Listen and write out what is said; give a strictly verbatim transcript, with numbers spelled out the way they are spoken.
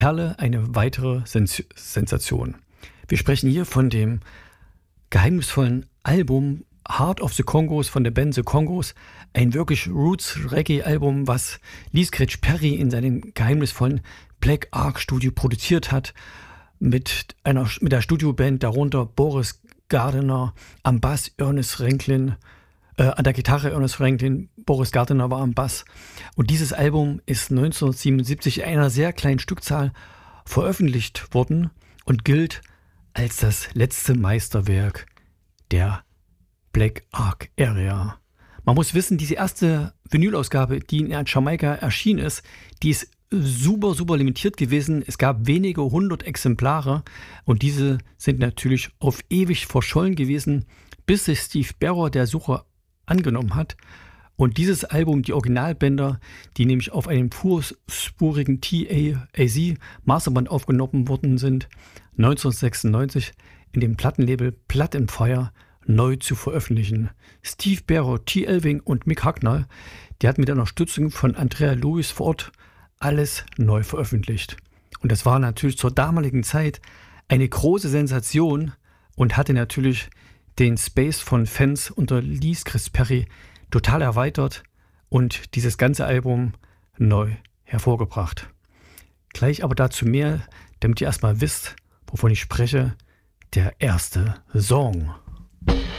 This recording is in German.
Perle eine weitere Sens Sensation. Wir sprechen hier von dem geheimnisvollen Album Heart of the Congos von der Band The Congos, ein wirklich Roots-Reggae-Album, was Lee Scratch Perry in seinem geheimnisvollen Black Ark Studio produziert hat, mit einer mit der Studioband, darunter Boris Gardiner am Bass, Ernest Franklin, äh, an der Gitarre Ernest Franklin, Boris Gardiner war am Bass. Und dieses Album ist neunzehnhundertsiebenundsiebzig in einer sehr kleinen Stückzahl veröffentlicht worden und gilt als das letzte Meisterwerk der Black Ark Area. Man muss wissen, diese erste Vinylausgabe, die in Jamaika erschienen ist, die ist super, super limitiert gewesen. Es gab wenige hundert Exemplare und diese sind natürlich auf ewig verschollen gewesen, bis sich Steve Barrow der Suche angenommen hat. Und dieses Album, die Originalbänder, die nämlich auf einem vierspurigen T A Z Masterband aufgenommen worden sind, neunzehnhundertsechsundneunzig in dem Plattenlabel Blood and Fire neu zu veröffentlichen. Steve Barrow, T. Elving und Mick Hucknall, die hatten mit der Unterstützung von Andrea Lewis vor Ort alles neu veröffentlicht. Und das war natürlich zur damaligen Zeit eine große Sensation und hatte natürlich den Space von Fans unter Lee Scratch Perry total erweitert und dieses ganze Album neu hervorgebracht. Gleich aber dazu mehr, damit ihr erstmal wisst, wovon ich spreche, der erste Song.